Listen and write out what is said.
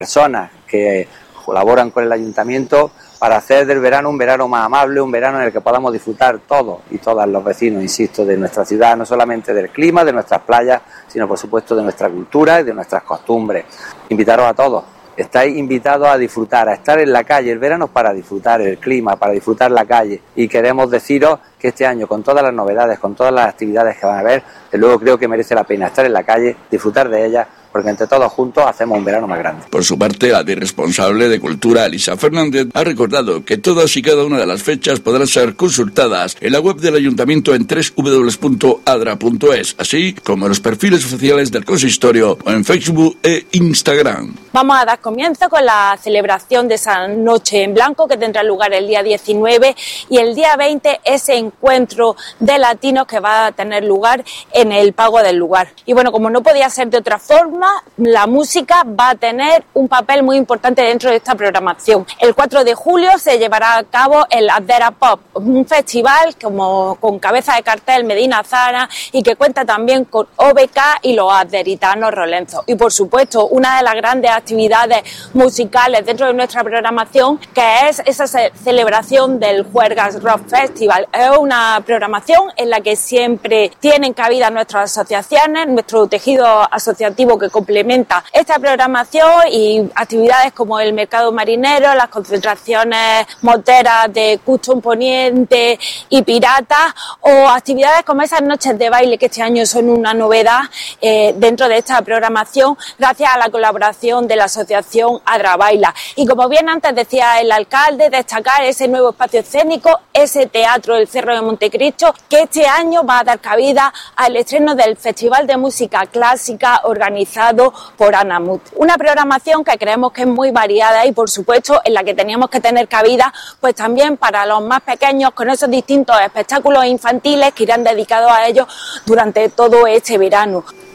personas que colaboran con el ayuntamiento para hacer del verano un verano más amable, un verano en el que podamos disfrutar todos y todas los vecinos, insisto, de nuestra ciudad, no solamente del clima, de nuestras playas, sino por supuesto de nuestra cultura y de nuestras costumbres. Invitaros a todos. Estáis invitados a disfrutar, a estar en la calle. El verano es para disfrutar el clima, para disfrutar la calle. Y queremos deciros que este año, con todas las novedades, con todas las actividades que van a haber, desde luego creo que merece la pena estar en la calle, disfrutar de ellas, porque entre todos juntos hacemos un verano más grande. Por su parte, la responsable de Cultura, Elisa Fernández, ha recordado que todas y cada una de las fechas podrán ser consultadas en la web del Ayuntamiento en www.adra.es, así como en los perfiles oficiales del consistorio o en Facebook e Instagram. Vamos a dar comienzo con la celebración de esa Noche en Blanco que tendrá lugar el día 19 y el día 20 ese encuentro de latinos que va a tener lugar en el Pago del Lugar. Y bueno, como no podía ser de otra forma, la música va a tener un papel muy importante dentro de esta programación. El 4 de julio se llevará a cabo el Adera Pop, un festival con cabeza de cartel Medina Zara y que cuenta también con OBK y los aderitanos Rolenzos. Y por supuesto, una de las grandes actividades musicales dentro de nuestra programación, que es esa celebración del Juergas Rock Festival. Es una programación en la que siempre tienen cabida nuestras asociaciones, nuestro tejido asociativo que complementa esta programación y actividades como el mercado marinero, las concentraciones moteras de Custom Poniente y Piratas o actividades como esas noches de baile que este año son una novedad dentro de esta programación gracias a la colaboración de la asociación Adra Baila. Y como bien antes decía el alcalde, destacar ese nuevo espacio escénico, ese teatro del Cerro de Montecristo que este año va a dar cabida al estreno del Festival de Música Clásica organizado por Anamut. Una programación que creemos que es muy variada y por supuesto en la que teníamos que tener cabida pues también para los más pequeños con esos distintos espectáculos infantiles que irán dedicados a ellos durante todo este verano.